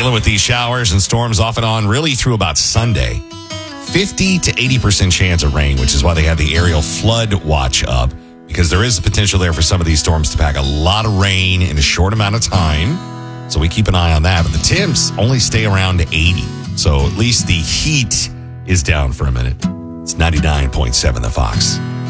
dealing with these showers and storms off and on really through about Sunday. 50 to 80% chance of rain, which is why they have the aerial flood watch up, because there is the potential there for some of these storms to pack a lot of rain in a short amount of time. So we keep an eye on that. But the temps only stay around 80. So at least the heat is down for a minute. It's 99.7 The Fox.